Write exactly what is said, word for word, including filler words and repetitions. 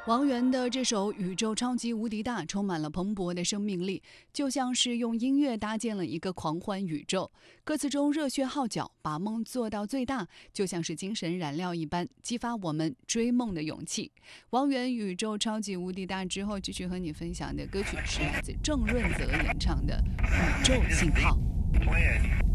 王源的这首《宇宙超级无敌大》充满了蓬勃的生命力，就像是用音乐搭建了一个狂欢宇宙。歌词中热血号角，把梦做到最大，就像是精神燃料一般，激发我们追梦的勇气。王源《宇宙超级无敌大》之后，继续和你分享的歌曲是来自郑润泽演唱的《宇宙信号》。